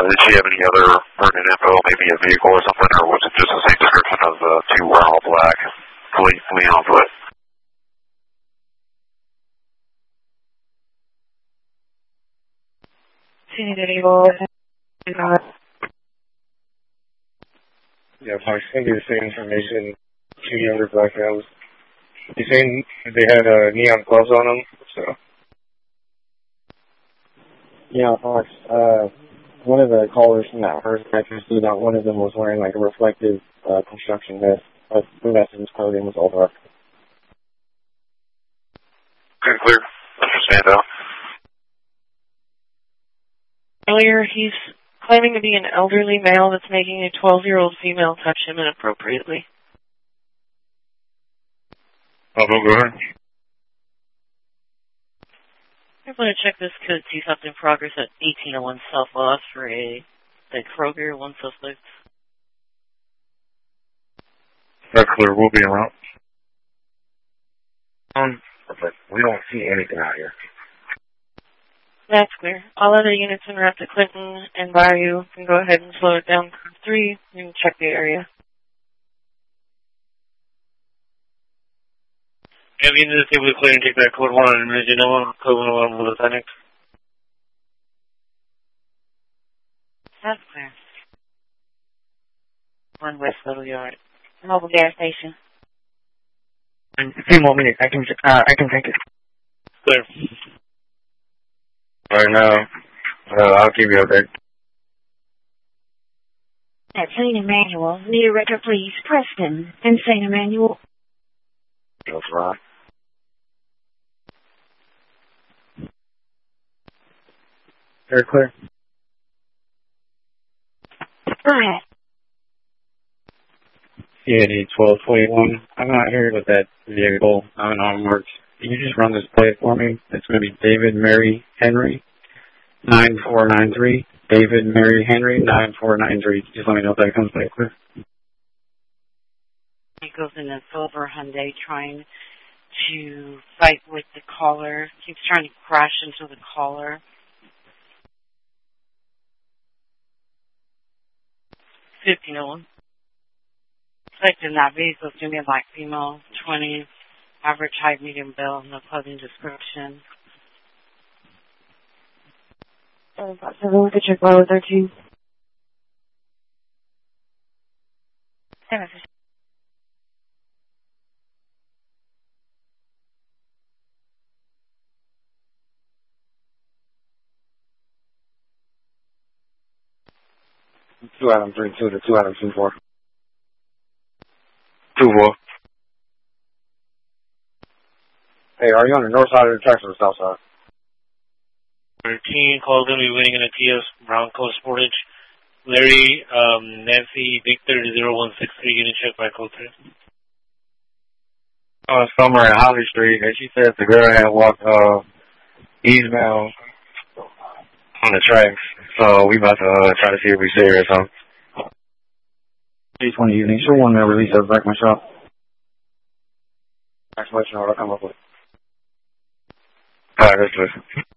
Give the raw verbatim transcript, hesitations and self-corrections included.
did she have any other pertinent info, maybe a vehicle or something, or was it just the same description of the two were all black, fully, fully on foot? Yeah, I sent you the same information. Two younger black males. You saying they had uh, neon gloves on them? So. Yeah, Fox. Uh, one of the callers from that first breakfast, that one of them was wearing like a reflective uh, construction vest, but the rest of his clothing was all dark. Good, clear. Understand though. Earlier, he's claiming to be an elderly male that's making a twelve-year-old female touch him inappropriately. Oh, go ahead. I'm going to check this code, see something in progress at eighteen oh one South Loss for a the Kroger, one suspect. That's clear. We'll be around. Um, but we don't see anything out here. That's clear. All other units en route to Clinton and Bayou can go ahead and slow it down for three and check the area. Have you just able to clear and take that code one and imagine no one, code one with the Phoenix? That's clear. One West Little Yard. Mobile gas station. In a few more minutes, I can, uh, I can take it. Clear. Right now, uh, I'll keep you updated. At Saint Emmanuel, need a record please, Preston, and Saint Emmanuel. That's right. Very clear. Go ahead. C A D twelve twenty-one. I'm not here with that vehicle. I'm in armed works. Can you just run this plate for me? It's going to be David Mary Henry, nine four nine three. David Mary Henry, nine four nine three. Just let me know if that comes back clear. He goes in a silver Hyundai trying to fight with the caller. Keeps trying to crash into the caller. fifteen oh one. Suspect in that vehicle is going to be a black female, twenty, average height, medium build, no clothing description. So look at your glow thirteen. Two Adam three two to two Adam two four. Two four. Hey, are you on the north side of the tracks or the south side? thirteen, call's going to be waiting in a T S Bronco Sportage. Larry, um, Nancy, Victor, zero one six three, unit check by code three. Uh, somewhere at Holly Street, and she said the girl had walked, uh, eastbound on the tracks. So we about to, uh, try to see if we see her or something. G twenty unit, sure one to release her back my shop. Next question, I'll come up with. Alright, that's good.